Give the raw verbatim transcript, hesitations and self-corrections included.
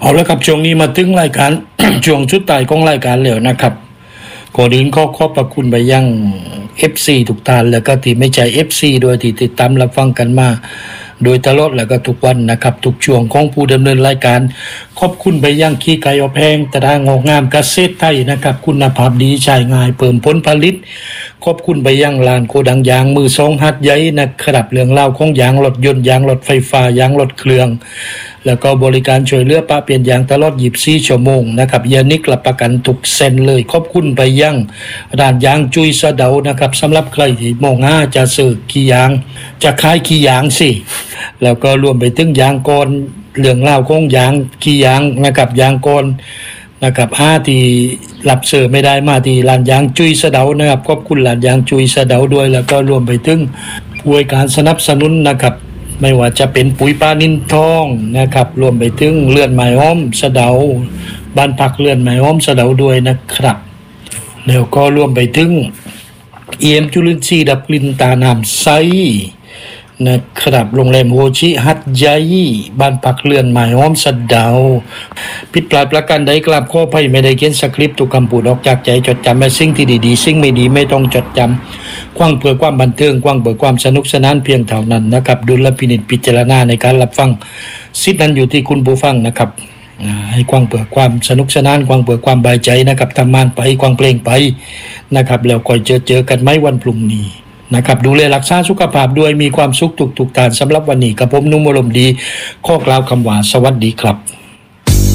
เอาละครับช่วงนี้มาถึงรายการ ช่วงชุดตายของรายการแล้วนะครับก่อนอื่นขอขอบพระคุณไปยัง เอฟ ซี ทุกท่านแล้วก็ที่ไม่ใช่ เอฟ ซี ด้วยที่ติดตามรับฟังกันมาโดยตลอดแล้วก็ทุกวันนะครับทุกช่วงของผู้ดำเนินรายการขอบคุณไปยังขี้ไก่อบแห้งตรางอกงามเกษตรไทยนะครับคุณภาพดีใช้ง่ายเพิ่มผลผลิตขอบคุณไปยังลานโกดังยางมือสองหัดใหญ่นะครับเรื่องเล่าของยางรถยนต์ยางรถไฟฟ้ายางรถเครื่องแล้วก็บริการช่วยเหลือป้าเปลี่ยนยางตลอดยี่สิบสี่ชั่วโมงนะครับยานิกรับประกันทุกเส้นเลยขอบคุณไปยังร้านยางจุยสะเดานะครับสำหรับใครที่มองหาจะซื้อขี้ยางจะขายขี้ยางสิแล้วก็รวมไปถึงยางก้อนเรื่องเล่าของยางขี้ยางนะครับยางก้อนนะครับอาที่รับเสิร์ฟไม่ได้มาที่ร้านยางจุยสะเดานะครับขอบคุณร้านยางจุยสะเดาด้วยแล้วก็รวมไปถึงผู้ให้การสนับสนุนนะครับไม่ว่าจะเป็นปุ๋ยปลานินทองนะครับรวมไปถึงเลื่อนไม้อ้อมสะเดาบ้านพักเลื่อนไม้อ้อมสะเดาด้วยนะครับแล้วก็รวมไปถึงเอียมจุลินทรีย์ดับกลิ่นตาน้ำใสนะครับโรงแรมโฮชิฮัตไยบ้านพักเลื่อนไม้อ้อมสะเดาผิดพลาดประการใดกราบขออภัยไม่ได้เขียนสคริปต์ทุกคำพูดออกจากใจจดจำและสิ่งที่ดีๆสิ่งไม่ดีไม่ต้องจดจำกว้างเพื่อความบันเทิงกว้างเพื่อความสนุกสนานเพียงเท่านั้นนะครับดุลพินิจพิจารณาในการรับฟังสิทธินั้นอยู่ที่คุณผู้ฟังนะครับให้กว้างเพื่อความสนุกสนานกว้างเพื่อความบายใจนะครับทำงานไปกว้างเพลงไปนะครับแล้วค่อยเจอเจอกันไหมวันพรุ่งนี้นะครับดูแลรักษาสุขภาพด้วยมีความสุขทุกๆท่านสำหรับวันนี้กับผมนุ่มอารมณ์ดีข้อกล่าวคำว่าสวัสดีครับ